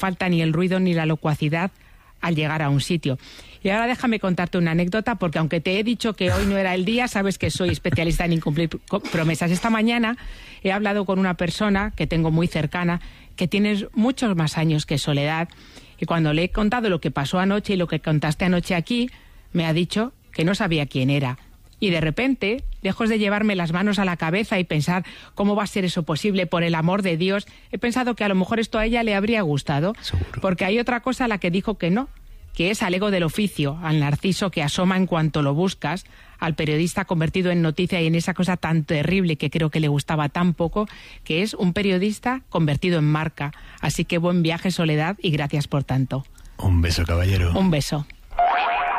falta ni el ruido ni la locuacidad al llegar a un sitio. Y ahora déjame contarte una anécdota, porque aunque te he dicho que hoy no era el día, sabes que soy especialista en incumplir promesas. Esta mañana he hablado con una persona que tengo muy cercana, que tiene muchos más años que Soledad, y cuando le he contado lo que pasó anoche y lo que contaste anoche aquí, me ha dicho que no sabía quién era. Y de repente, lejos de llevarme las manos a la cabeza y pensar cómo va a ser eso posible, por el amor de Dios, he pensado que a lo mejor esto a ella le habría gustado. Seguro. Porque hay otra cosa a la que dijo que no, que es al ego del oficio, al narciso que asoma en cuanto lo buscas, al periodista convertido en noticia y en esa cosa tan terrible que creo que le gustaba tan poco, que es un periodista convertido en marca. Así que buen viaje, Soledad, y gracias por tanto. Un beso, caballero. Un beso.